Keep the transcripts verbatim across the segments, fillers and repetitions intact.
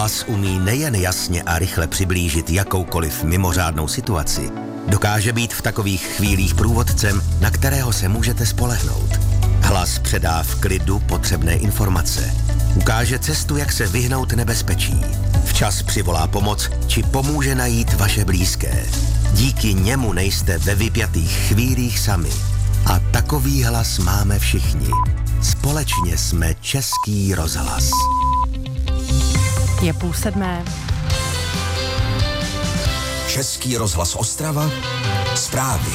Hlas umí nejen jasně a rychle přiblížit jakoukoliv mimořádnou situaci, dokáže být v takových chvílích průvodcem, na kterého se můžete spolehnout. Hlas předá v klidu potřebné informace. Ukáže cestu, jak se vyhnout nebezpečí. Včas přivolá pomoc, či pomůže najít vaše blízké. Díky němu nejste ve vypjatých chvílích sami. A takový hlas máme všichni. Společně jsme Český rozhlas. Je půl sedmé. Český rozhlas Ostrava. Zprávy.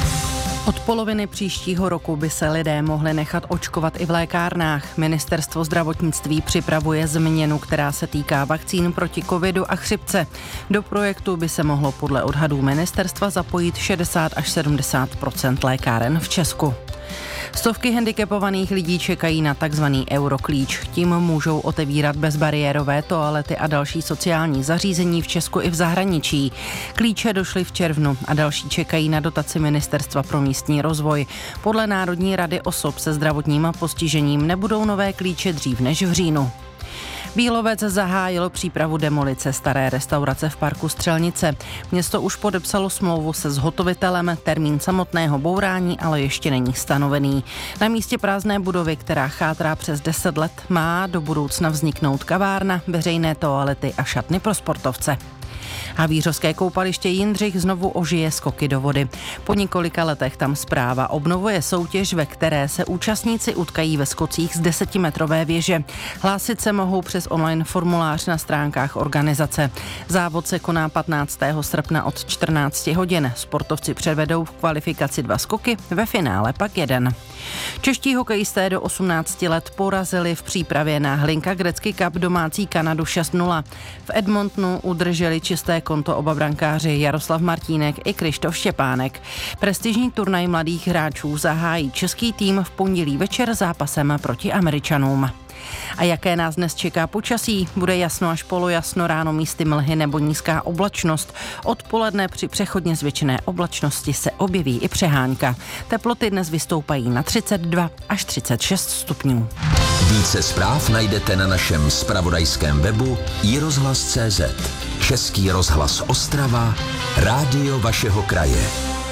Od poloviny příštího roku by se lidé mohli nechat očkovat i v lékárnách. Ministerstvo zdravotnictví připravuje změnu, která se týká vakcín proti covidu a chřipce. Do projektu by se mohlo podle odhadů ministerstva zapojit šedesát až sedmdesát procent lékáren v Česku. Stovky handicapovaných lidí čekají na takzvaný euroklíč. Tím můžou otevírat bezbariérové toalety a další sociální zařízení v Česku i v zahraničí. Klíče došly v červnu a další čekají na dotaci Ministerstva pro místní rozvoj. Podle Národní rady osob se zdravotním postižením nebudou nové klíče dřív než v říjnu. Bílovec zahájil přípravu demolice staré restaurace v parku Střelnice. Město už podepsalo smlouvu se zhotovitelem, termín samotného bourání ale ještě není stanovený. Na místě prázdné budovy, která chátrá přes deset let, má do budoucna vzniknout kavárna, veřejné toalety a šatny pro sportovce. Havířovské koupaliště Jindřich znovu ožije skoky do vody. Po několika letech tam správa obnovuje soutěž, ve které se účastníci utkají ve skocích z desetimetrové věže. Hlásit se mohou přes online formulář na stránkách organizace. Závod se koná patnáctého srpna od čtrnácti hodin. Sportovci předvedou v kvalifikaci dva skoky, ve finále pak jeden. Čeští hokejisté do osmnácti let porazili v přípravě na Hlinka Gretzky Cup domácí Kanadu šest nula. V Edmontonu udrželi čisté konto oba brankáři Jaroslav Martínek i Krištof Štěpánek. Prestižní turnaj mladých hráčů zahájí český tým v pondělí večer zápasem proti Američanům. A jaké nás dnes čeká počasí? Bude jasno až polojasno, ráno místy mlhy nebo nízká oblačnost. Odpoledne při přechodně zvětšené oblačnosti se objeví i přehánka. Teploty dnes vystoupají na třicet dva až třicet šest stupňů. Více zpráv najdete na našem zpravodajském webu i rozhlas tečka cé zet. Český rozhlas Ostrava, rádio vašeho kraje.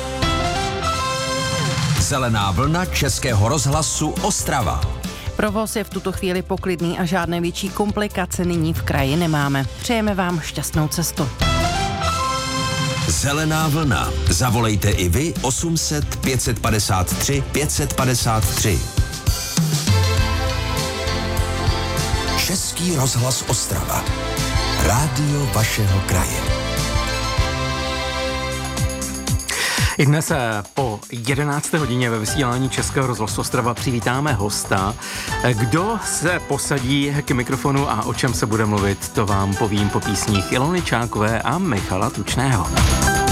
Zelená vlna Českého rozhlasu Ostrava. Provoz je v tuto chvíli poklidný a žádné větší komplikace nyní v kraji nemáme. Přejeme vám šťastnou cestu. Zelená vlna. Zavolejte i vy osm set pět set padesát tři pět set padesát tři. Český rozhlas Ostrava. Rádio vašeho kraje. I dnes po jedenácté hodině ve vysílání Českého rozhlasu Ostrava přivítáme hosta. Kdo se posadí k mikrofonu a o čem se bude mluvit, to vám povím po písních Ilony Čákové a Michala Tučného.